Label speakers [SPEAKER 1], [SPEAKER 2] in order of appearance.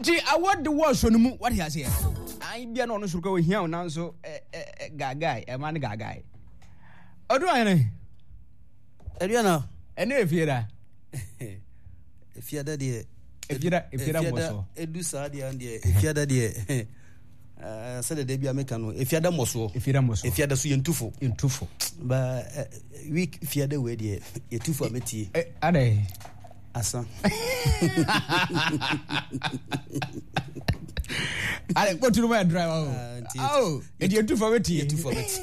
[SPEAKER 1] Enti award the war so no mu what he has here. Ai bia no so ko hia na so gagai e man gagai. Odu ayene.
[SPEAKER 2] Eliana.
[SPEAKER 1] Ene efiera.
[SPEAKER 2] Efiada de
[SPEAKER 1] efiera moso.
[SPEAKER 2] Edu sa de and de efiada de said the bia meka no efiada moso. Efiada so yentufo. Ba week efiada we de yetufo ameti.
[SPEAKER 1] Ade.
[SPEAKER 2] Asa.
[SPEAKER 1] Ale, what do you drive? Oh, and you do for it.